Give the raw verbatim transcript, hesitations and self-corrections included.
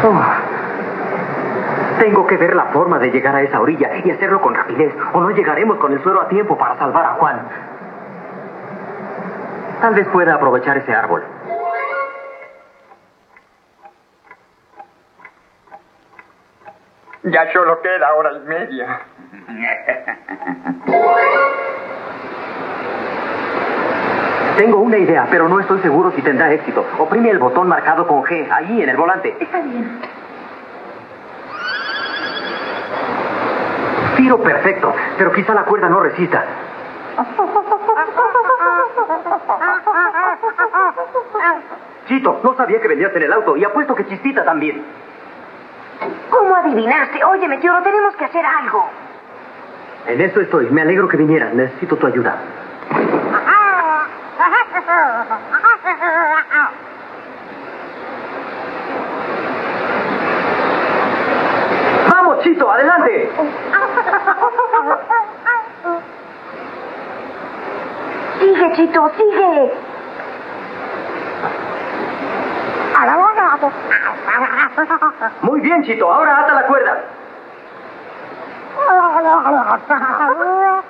Oh. Tengo que ver la forma de llegar a esa orilla y hacerlo con rapidez, o no llegaremos con el suero a tiempo para salvar a Juan. Tal vez pueda aprovechar ese árbol. Ya solo queda hora y media. Tengo una idea, pero no estoy seguro si tendrá éxito. Oprime el botón marcado con G, ahí en el volante. Está bien. Tiro perfecto, pero quizá la cuerda no resista. Chito, no sabía que venías en el auto y apuesto que Chispita también. ¿Cómo adivinaste? Oye, Meteoro, tenemos que hacer algo. En eso estoy. Me alegro que vinieras. Necesito tu ayuda. ¡Vamos, Chito! ¡Adelante! Sigue, Chito, sigue. Muy bien, Chito. Ahora ata la cuerda.